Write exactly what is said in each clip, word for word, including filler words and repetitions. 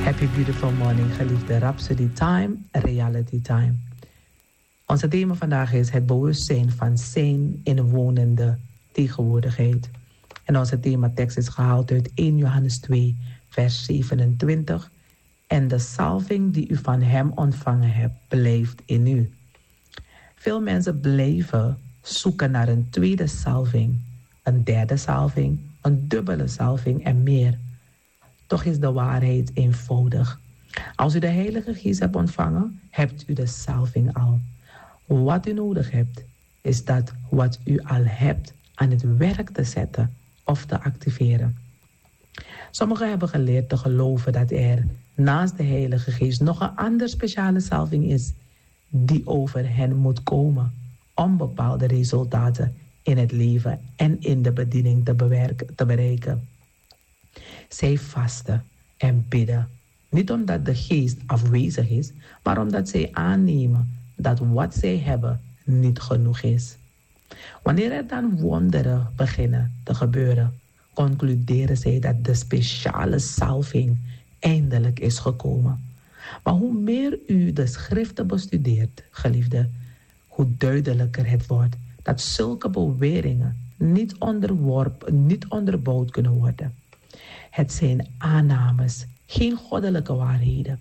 Happy beautiful morning, geliefde Rhapsody Time, Reality Time. Onze thema vandaag is het bewustzijn van zijn inwonende tegenwoordigheid. En onze thematekst is gehaald uit eerste Johannes twee, vers zevenentwintig. En de salving die u van hem ontvangen hebt, blijft in u. Veel mensen blijven zoeken naar een tweede salving, een derde salving, een dubbele salving en meer. Toch is de waarheid eenvoudig. Als u de Heilige Geest hebt ontvangen, hebt u de salving al. Wat u nodig hebt, is dat wat u al hebt aan het werk te zetten of te activeren. Sommigen hebben geleerd te geloven dat er naast de Heilige Geest nog een andere speciale salving is die over hen moet komen om bepaalde resultaten in het leven en in de bediening te, bewerken, te bereiken. Zij vasten en bidden, niet omdat de geest afwezig is, maar omdat zij aannemen dat wat zij hebben niet genoeg is. Wanneer er dan wonderen beginnen te gebeuren, concluderen zij dat de speciale salving eindelijk is gekomen. Maar hoe meer u de schriften bestudeert, geliefde, hoe duidelijker het wordt dat zulke beweringen niet onderworpen, niet onderbouwd kunnen worden. Het zijn aannames, geen goddelijke waarheden.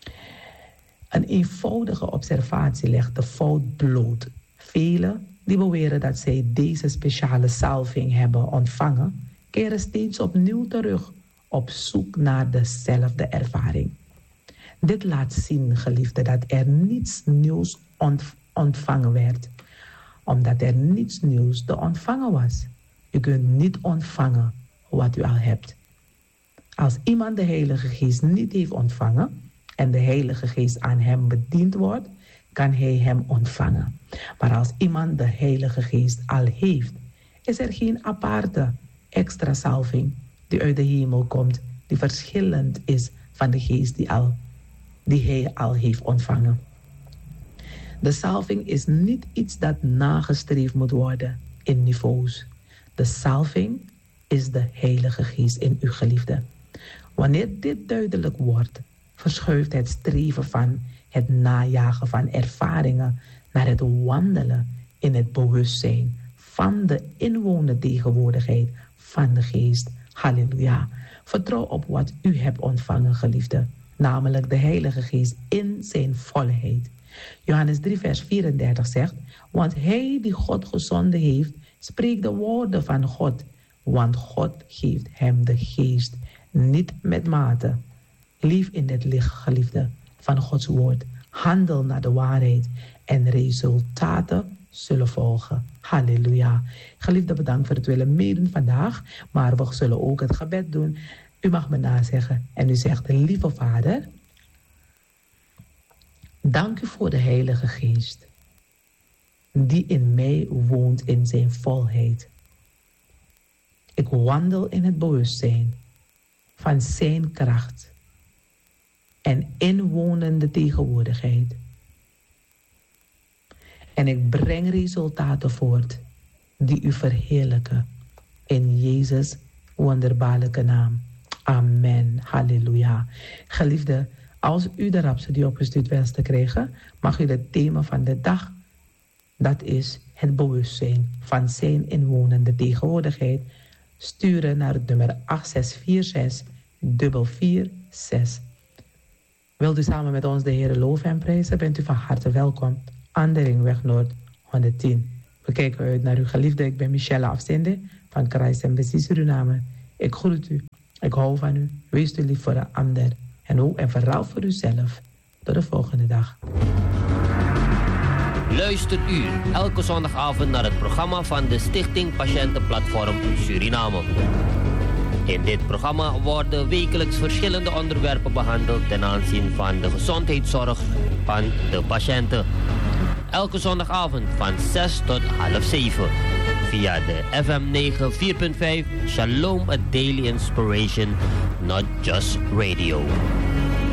Een eenvoudige observatie legt de fout bloot. Velen die beweren dat zij deze speciale salving hebben ontvangen, keren steeds opnieuw terug op zoek naar dezelfde ervaring. Dit laat zien, geliefde, dat er niets nieuws ontvangen werd, omdat er niets nieuws te ontvangen was. U kunt niet ontvangen wat u al hebt. Als iemand de Heilige Geest niet heeft ontvangen en de Heilige Geest aan hem bediend wordt, kan hij hem ontvangen. Maar als iemand de Heilige Geest al heeft, is er geen aparte extra salving die uit de hemel komt, die verschillend is van de Geest die, al, die hij al heeft ontvangen. De salving is niet iets dat nagestreefd moet worden in niveaus. De salving is de Heilige Geest in uw geliefde. Wanneer dit duidelijk wordt, verschuift het streven van het najagen van ervaringen naar het wandelen in het bewustzijn van de inwonende tegenwoordigheid van de Geest. Halleluja. Vertrouw op wat u hebt ontvangen, geliefde, namelijk de Heilige Geest in zijn volheid. Johannes drie, vers vierendertig zegt, want hij die God gezonden heeft, spreekt de woorden van God, want God geeft hem de Geest niet met mate. Leef in het licht, geliefde, van Gods woord. Handel naar de waarheid en resultaten zullen volgen. Halleluja. Geliefde, bedankt voor het willen meedoen vandaag, maar we zullen ook het gebed doen. U mag me nazeggen en u zegt, lieve Vader, dank u voor de Heilige Geest, die in mij woont in zijn volheid. Ik wandel in het bewustzijn van zijn kracht en inwonende tegenwoordigheid. En ik breng resultaten voort die u verheerlijken. In Jezus' wonderbaarlijke naam. Amen. Halleluja. Geliefde, als u de Rhapsody opgestuurd wenst te krijgen, mag u het thema van de dag, dat is het bewustzijn van zijn inwonende tegenwoordigheid, sturen naar het nummer acht zes vier zes vier vier zes. Wilt u samen met ons de Heer loven en prijzen, bent u van harte welkom aan de Ringweg Noord honderdtien. We kijken uit naar uw geliefde. Ik ben Michelle Afzende van Christ Embassy Suriname. Ik groet u. Ik hou van u. Wees u lief voor de ander. En ook en vooral voor uzelf. Tot de volgende dag. Luister u elke zondagavond naar het programma van de Stichting Patiëntenplatform Suriname. In dit programma worden wekelijks verschillende onderwerpen behandeld ten aanzien van de gezondheidszorg van de patiënten. Elke zondagavond van zes tot half zeven. Via de F M negenenveertig punt vijf Shalom, a Daily Inspiration, Not Just Radio.